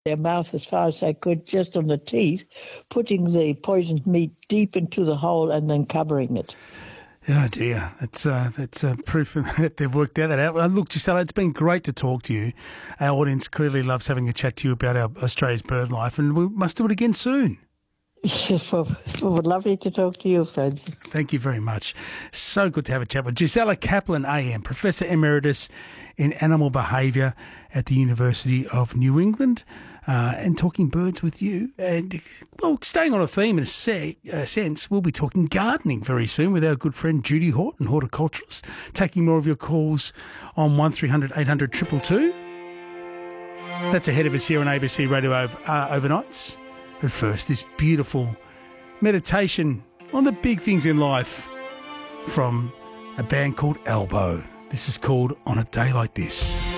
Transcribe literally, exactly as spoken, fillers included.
their mouth as far as they could, just on the teeth, putting the poisoned meat deep into the hole and then covering it. Oh dear, that's uh, that's uh, proof that they've worked out that out. Well, look, Gisela, it's been great to talk to you. Our audience clearly loves having a chat to you about our Australia's bird life, and we must do it again soon. Yes, well, it would lovely to talk to you, Fred. Thank you very much. So good to have a chat with Gisela Kaplan, A M, Professor Emeritus in Animal Behaviour at the University of New England, uh, and talking birds with you. And, well, staying on a theme in a se- uh, sense, we'll be talking gardening very soon with our good friend Judy Horton, horticulturalist, taking more of your calls on one three hundred eight hundred two two two. That's ahead of us here on A B C Radio over, uh, Overnights. But first, this beautiful meditation on the big things in life from a band called Elbow. This is called On a Day Like This.